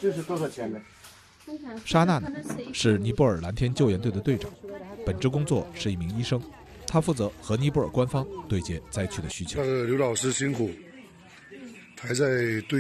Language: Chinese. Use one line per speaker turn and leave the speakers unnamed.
这是多少钱呢？
沙娜娜是尼泊尔蓝天救援队的队长，本职工作是一名医生，他负责和尼泊尔官方对接灾区的需求。
刘老师辛苦，还在对